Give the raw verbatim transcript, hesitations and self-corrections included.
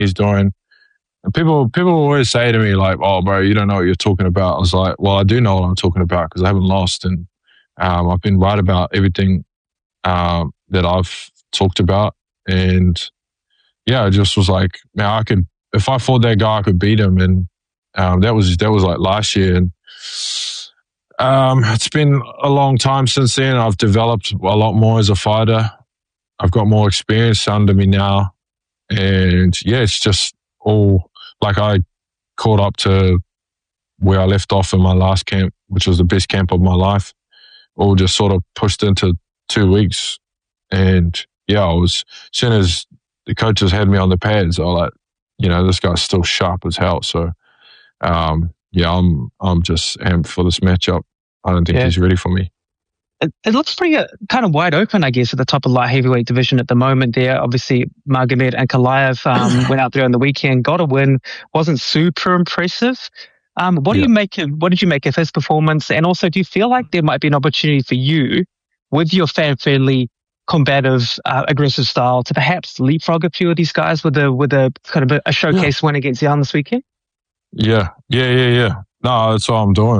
he's doing. And people people always say to me like, "Oh, bro, you don't know what you're talking about." I was like, "Well, I do know what I'm talking about because I haven't lost, and um, I've been right about everything um, that I've talked about." And yeah, I just was like, "Man, I could if I fought that guy, I could beat him." And um, that was that was like last year, and um, it's been a long time since then. I've developed a lot more as a fighter. I've got more experience under me now, and yeah, it's just all like I caught up to where I left off in my last camp, which was the best camp of my life. All just sort of pushed into two weeks. And yeah, I was, as soon as the coaches had me on the pads, I was like, you know, this guy's still sharp as hell. So um, yeah, I'm I'm just amped for this matchup. I don't think yeah. he's ready for me. It, it looks pretty uh, kind of wide open, I guess, at the top of light heavyweight division at the moment there. Obviously, Magomed Ankalaev um, went out there on the weekend, got a win, wasn't super impressive. Um, what Yeah. do you make of, what did you make of his performance? And also, do you feel like there might be an opportunity for you with your fan-friendly, combative, uh, aggressive style to perhaps leapfrog a few of these guys with a, with a kind of a, a showcase yeah. win against Jan this weekend? Yeah, yeah, yeah, yeah. No, that's what I'm doing.